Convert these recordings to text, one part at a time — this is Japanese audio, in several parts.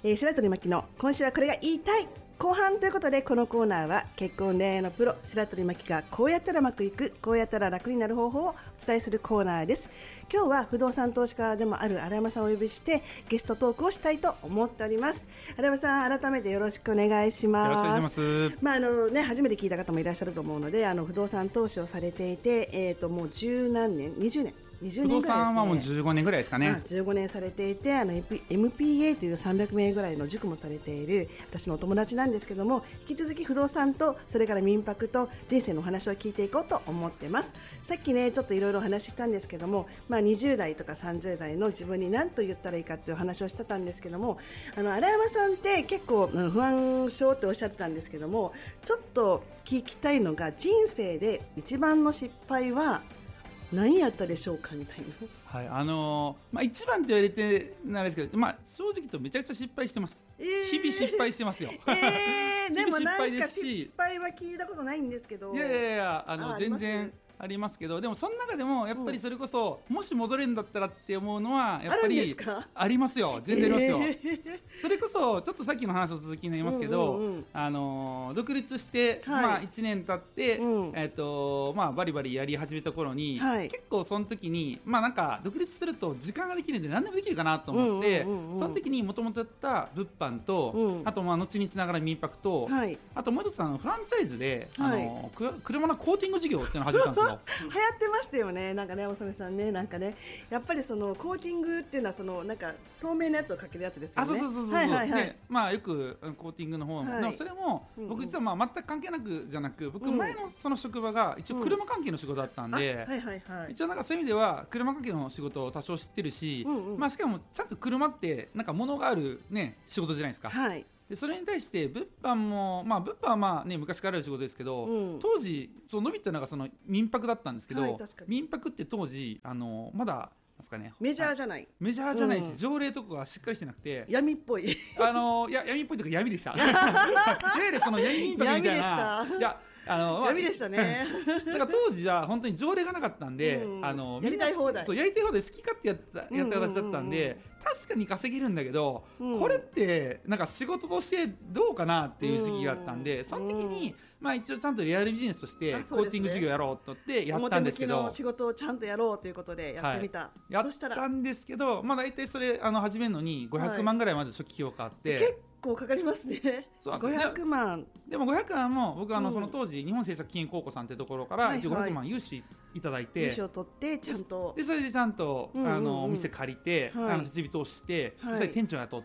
白鳥真希の今週はこれが言いたい後半ということで、このコーナーは結婚恋愛のプロ白鳥真希がこうやったらうまくいく、こうやったら楽になる方法をお伝えするコーナーです。今日は不動産投資家でもある荒山さんをお呼びしてゲストトークをしたいと思っております。荒山さん、改めてよろしくお願いします。 よろしくお願いします。 初めて聞いた方もいらっしゃると思うので、不動産投資をされていて、もう十何年、20年不動産はもう15年ぐらいですかね。 15年されていて、MPA という300名ぐらいの塾もされている私のお友達なんですけども、引き続き不動産とそれから民泊と人生のお話を聞いていこうと思ってます。さっきねちょっといろいろお話ししたんですけども、20代とか30代の自分に何と言ったらいいかという話をしてたんですけども、荒山さんって結構不安症っておっしゃってたんですけども、ちょっと聞きたいのが、人生で一番の失敗は何やったでしょうかみたいな。 はい、一番って言われてなんですけど、正直言うとめちゃくちゃ失敗してます。日々失敗してますよ。 でもなんか失敗は聞いたことないんですけど。 いや全然ありますけど、でもその中でもやっぱりそれこそ、もし戻れるんだったらって思うのはやっぱりありますよ。全然ありますよ。それこそちょっとさっきの話の続きになりますけど、独立して、1年経って、バリバリやり始めた頃に、結構その時になんか独立すると時間ができるんで何でもできるかなと思って、その時にもともとやった物販と、あと後につながる民泊と、あともう一つフランチャイズで、車のコーティング事業っていうのを始めたんですよ。流行ってましたよね。なんかね、おさめさんね、なんかね、やっぱりそのコーティングっていうのはなんか透明なやつをかけるやつですよね。 そう。よくコーティングの方も、でもそれも僕実は全く関係なくじゃなく、僕前のその職場が一応車関係の仕事だったんで、一応なんかそういう意味では車関係の仕事を多少知ってるし、しかもちゃんと車ってなんか物があるね仕事じゃないですか。でそれに対して物販も、物販は昔からある仕事ですけど、当時伸びたのがその民泊だったんですけど、民泊って当時まだですかね、 メジャーじゃないし、条例とかがしっかりしてなくて闇っぽいいや闇っぽいというか闇でしたいわゆるその闇民泊みたいな闇でしたね。 だから当時は本当に条例がなかったんで、 やりたい放題、 やりたい放題好き勝手やった形だったんで、確かに稼げるんだけど、これってなんか仕事としてどうかなっていう時期があったんで、その時に一応ちゃんとリアルビジネスとしてコーティング事業やろうとってやったんですけど、 表向きの仕事をちゃんとやろうということでやってみた。 やったんですけど、大体それ始めるのに500万ぐらいまず初期費用があって、 結構かかりますね。500万でも500万も僕その当時日本政策金融公庫さんってところから一応500万融資いただいて、 融資を取ってちゃんとでそれでちゃんとお店借りて設備投資して、それで店長雇って、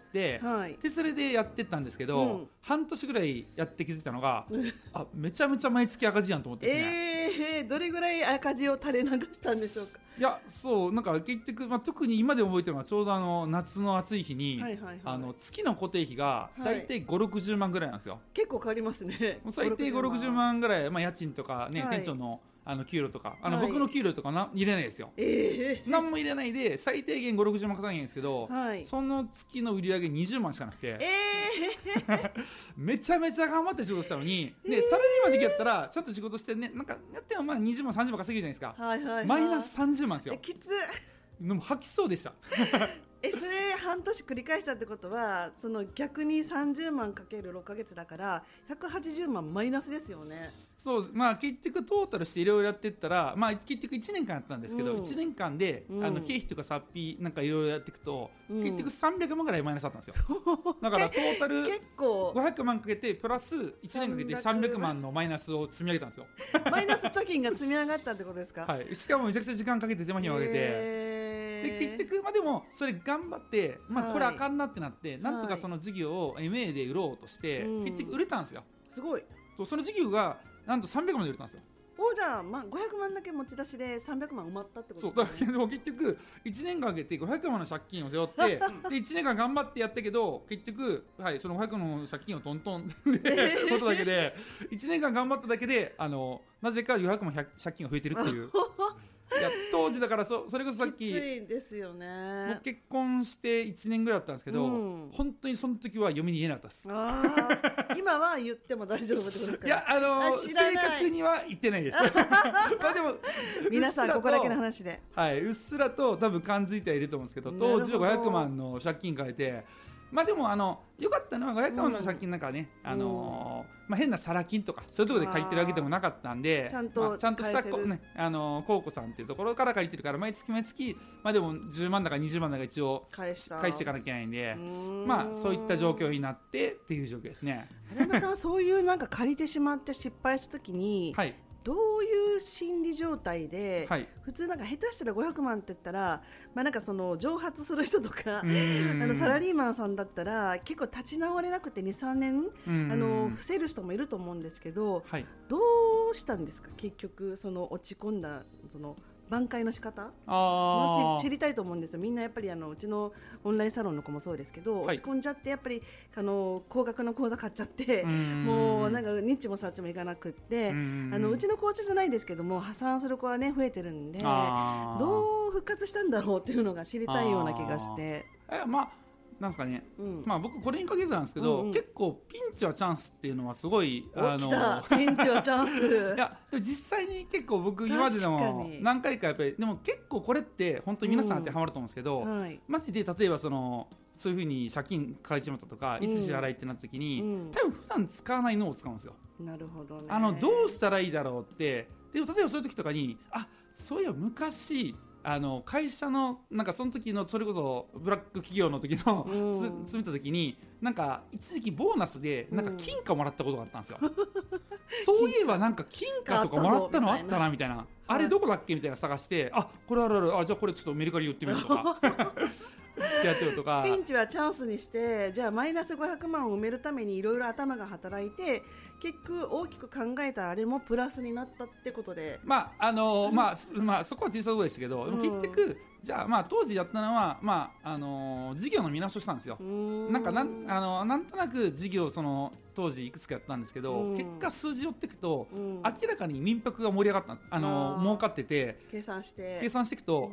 でそれでやってったんですけど、半年ぐらいやって気づいたのがめちゃめちゃ毎月赤字やんと思ってですね。 どれぐらい赤字を垂れ流したんでしょうか。 いやそうなんか結局、特に今で覚えてるのはちょうど夏の暑い日に、月の固定費がだいたい5、60万ぐらいなんですよ。 結構かかりますね。 最低5、60万ぐらい、家賃とかね、店長の給料とか僕の給料とか入れないですよ。何も入れないで最低限5、60万かかんないんですけど、その月の売り上げ20万しかなくて、めちゃめちゃ頑張って仕事したのに、サラリーマン的やったらちゃんと仕事してね、なんかやっても20万30万稼げるじゃないですか。マイナス30万ですよ。 きつでも吐きそうでしたそれ半年繰り返したってことは、その逆に30万かける6ヶ月だから180万マイナスですよね。 そう結局トータルしていろいろやっていったら、結局1年間やったんですけど、1年間で、経費とかサッピーなんかいろいろやっていくと、結局300万ぐらいマイナスだったんですよ。だからトータル500万かけてプラス1年かけて300万のマイナスを積み上げたんですよ。 マイナス貯金が積み上がったってことですか。 しかもめちゃくちゃ時間かけて手間暇かけて、で結局でもそれ頑張って、これあかんなってなって、なんとかその事業を MA で売ろうとして、結局売れたんですよ。 すごい。 その事業がなんと300万で売れたんですよ。 じゃあ、500万だけ持ち出しで300万埋まったってことですね。 そうだけど結局1年間かけて500万の借金を背負ってで1年間頑張ってやったけど、結局、その500万の借金をトントンでことだけで1年間頑張っただけでなぜか400万借金が増えてるっていう。いや当時だからそれこそさっききついですよね。 僕結婚して1年ぐらいだったんですけど、本当にその時は嫁に言えなかったです。 今は言っても大丈夫ってことですか。 いや正確には言ってないですでも皆さんここだけの話で、 うっすらと多分感づいてはいると思うんですけど、当時は500万の借金変えてまあでも良かったのは500万の借金なんかね、まあ、変なサラ金とかそういうところで借りてるわけでもなかったんで、 ちゃんとちゃんとしたコウコさんっていうところから借りてるから毎月毎月、まあ、でも10万だか20万だか一応返していかなきゃいけないんで、まあそういった状況になってっていう状況ですね。 原山さんはそういうなんか借りてしまって失敗した時に、 はい、 どういう心理状態で、 はい、 普通なんか下手したら500万って言ったら、まあ、なんかその蒸発する人とかサラリーマンさんだったら結構立ち直れなくて 2,3 年伏せる人もいると思うんですけど、 はい、 どうしたんですか結局その落ち込んだその挽回の仕方知りたいと思うんですよ。みんなやっぱりうちのオンラインサロンの子もそうですけど、 はい、 落ち込んじゃってやっぱり高額の講座買っちゃってもうなんかニッチもサッチもいかなくってうちのコーチじゃないですけども破産する子はね増えてるんで、どう復活したんだろうっていうのが知りたいような気がして。 まあなんですかね、まあ僕これに限らずなんですけど、結構ピンチはチャンスっていうのはすごいピンチはチャンスいやでも実際に結構僕今まででも何回かやっぱりでも結構これって本当に皆さん当てはまると思うんですけど、マジで例えばそういうふうに借金抱えちまったとか、いつ支払いってなった時に、多分普段使わない脳を使うんですよ。 なるほどね。 どうしたらいいだろうって。でも例えばそういう時とかにそういや昔会社のなんかその時のそれこそブラック企業の時の詰めた時になんか一時期ボーナスでなんか金貨もらったことがあったんですよ。そういえばなんか金貨とかもらったのあったなみたいな、あれどこだっけみたいな探して、これあるある、じゃあこれちょっとメルカリ売ってみるとかやってるとか。 ピンチはチャンスにして、じゃあマイナス500万を埋めるためにいろいろ頭が働いて結局大きく考えたあれもプラスになったってことで、 まあそこは小さいところでしたけど、でも結局じゃあ当時やったのは事業の見直しをしたんですよ。なんとなく事業当時いくつかやったんですけど、結果数字を追っていくと、明らかに民泊が盛り上がった、儲かってて計算していくと